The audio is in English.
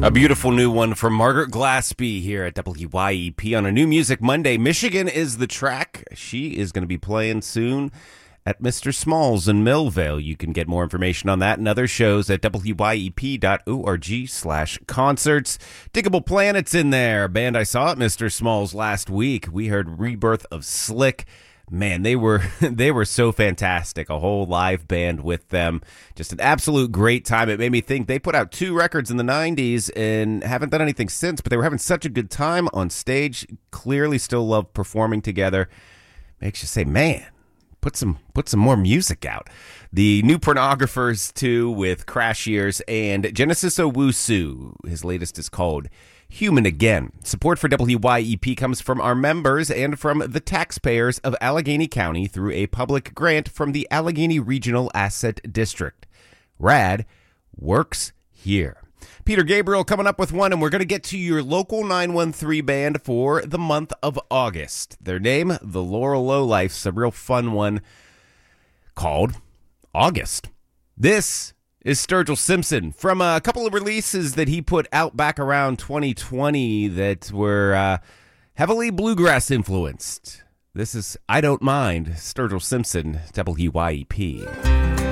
A beautiful new one from Margaret Glaspie here at WYEP on a New Music Monday. Michigan is the track. She is going to be playing soon at Mr. Smalls in Millvale. You can get more information on that and other shows at wyep.org/concerts. Diggable Planet's in there. A band I saw at Mr. Smalls last week. We heard Rebirth of Slick. Man, they were so fantastic. A whole live band with them. Just an absolute great time. It made me think they put out 2 records in the 90s and haven't done anything since, but they were having such a good time on stage. Clearly still love performing together. Makes you say, man, put some more music out. The New Pornographers, too, with Crash Years, and Genesis Owusu. His latest is called Human Again. Support for WYEP comes from our members and from the taxpayers of Allegheny County through a public grant from the Allegheny Regional Asset District. RAD works here. Peter Gabriel coming up with one, and we're going to get to your local 913 band for the month of August. Their name, the Laurel Lowlifes, a real fun one called August. This is Sturgill Simpson from a couple of releases that he put out back around 2020 that were heavily bluegrass influenced. This is I Don't Mind, Sturgill Simpson, WYEP.